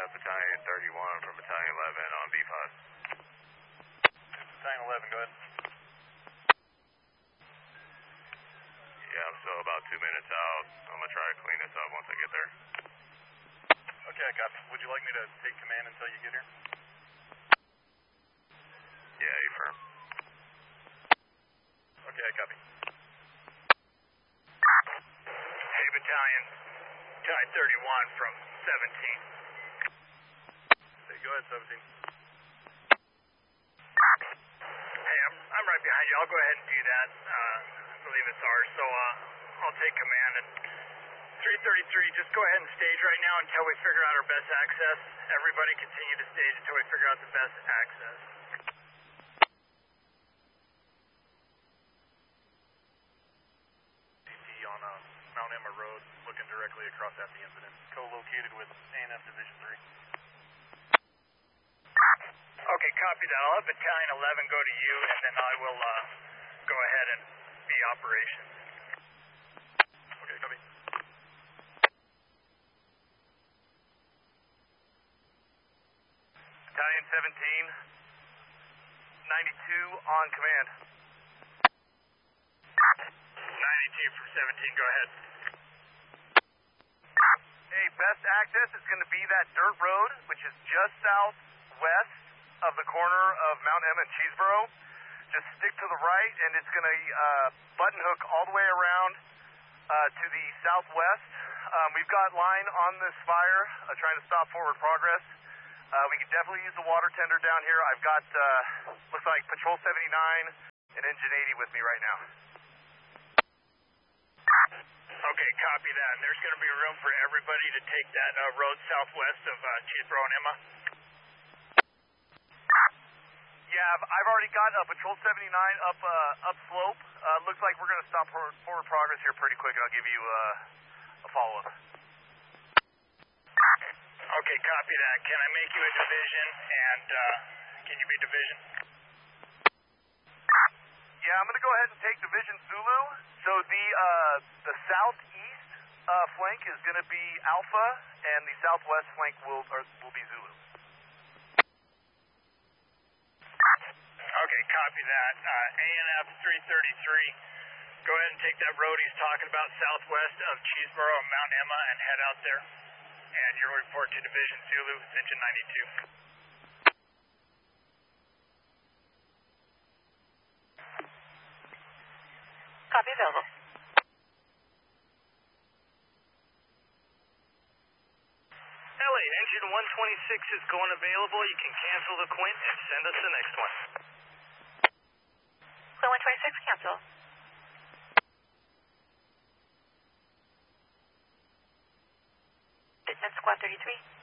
Battalion 31 from Battalion 11 on B5. Battalion 11, go ahead. Yeah, I'm still about 2 minutes out. I'm going to try to clean this up once I get there. Okay, I copy. Would you like me to take command until you get here? Yeah, you firm. Okay, I copy. Hey, Battalion. Battalion 31 from 17. Hey, go ahead, 17. Hey, I'm right behind you. I'll go ahead and do that. I believe it's ours, so I'll take command. And 333, just go ahead and stage right now until we figure out our best access. Everybody continue to stage until we figure out the best access. DT on Mount Emma Road, looking directly across at the incident. Co-located with ANF Division 3. Okay, copy that. I'll have Battalion 11 go to you, and then I will go ahead and be operations. Okay, copy. Battalion 17, 92 on command. 92 from 17, go ahead. Hey, best access is going to be that dirt road, which is just southwest of the corner of Mount Emma and Cheeseboro. Just stick to the right, and it's going to button hook all the way around to the southwest. We've got line on this fire trying to stop forward progress. We can definitely use the water tender down here. I've got, looks like Patrol 79 and Engine 80 with me right now. Okay, copy that. There's going to be room for everybody to take that road southwest of Cheeseboro and Emma. Yeah, I've already got Patrol 79 up slope. Looks like we're going to stop forward progress here pretty quick, and I'll give you a follow-up. Okay, copy that. Can I make you a division, and can you be division? Yeah, I'm going to go ahead and take Division Zulu. So the southeast flank is going to be Alpha, and the southwest flank will be Zulu. Okay, copy that. ANF 333, go ahead and take that road he's talking about southwest of Cheeseboro and Mount Emma and head out there. And you'll report to Division Zulu, Engine 92. Copy, available. Ellie, Engine 126 is going available. You can cancel the Quint and send us the next one. Quint 126, cancel. Ditman Squad 33.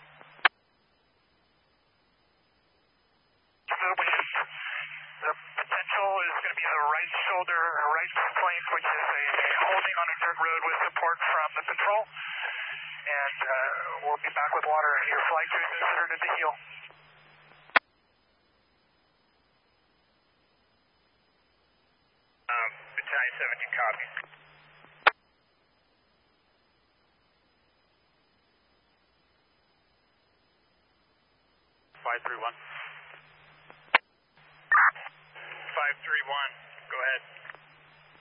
The potential is going to be the right shoulder, or right flank, which is a holding on a dirt road with support from the patrol. And we'll be back with water. Your flight crew is considered a big deal. Battalion 17 copies. 531.